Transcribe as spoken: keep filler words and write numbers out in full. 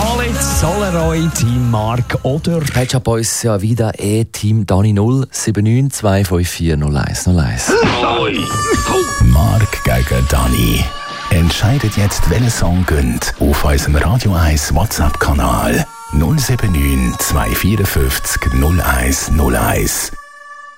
Görlitz, Solleroi, Team Mark oder... Heute bei uns ja wieder E-Team Dani null sieben neun zwei fünf vier null eins null eins. Mark gegen Dani. Entscheidet jetzt, welcher Song gönnt auf unserem Radio eins WhatsApp-Kanal null sieben neun zwei vier fünf null eins null eins.